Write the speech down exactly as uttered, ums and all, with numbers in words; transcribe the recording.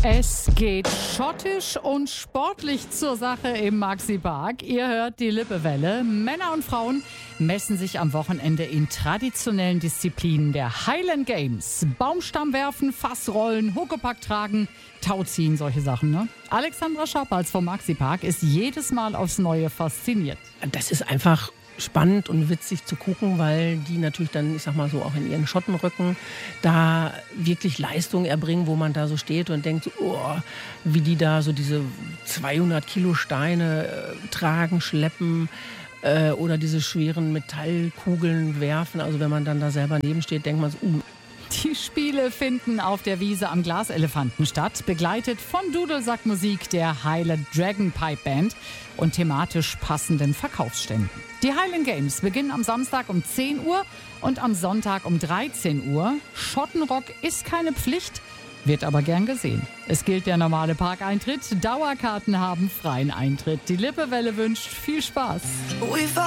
Es geht schottisch und sportlich zur Sache im Maxi-Park. Ihr hört die Lippewelle. Männer und Frauen messen sich am Wochenende in traditionellen Disziplinen der Highland Games. Baumstamm werfen, Fassrollen, Huckepack tragen, Tauziehen, solche Sachen. Ne? Alexandra Schappals vom Maxi-Park ist jedes Mal aufs Neue fasziniert. Das ist einfach spannend und witzig zu gucken, weil die natürlich dann, ich sag mal so, auch in ihren Schottenröcken da wirklich Leistung erbringen, wo man da so steht und denkt, so, oh, wie die da so diese zweihundert Kilo Steine äh, tragen, schleppen äh, oder diese schweren Metallkugeln werfen. Also wenn man dann da selber neben steht, denkt man so, uh, Die Spiele finden auf der Wiese am Glaselefanten statt, begleitet von Dudelsackmusik der Highland Dragon Pipe Band und thematisch passenden Verkaufsständen. Die Highland Games beginnen am Samstag um zehn Uhr und am Sonntag um dreizehn Uhr. Schottenrock ist keine Pflicht, wird aber gern gesehen. Es gilt der normale Parkeintritt, Dauerkarten haben freien Eintritt. Die Lippewelle wünscht viel Spaß.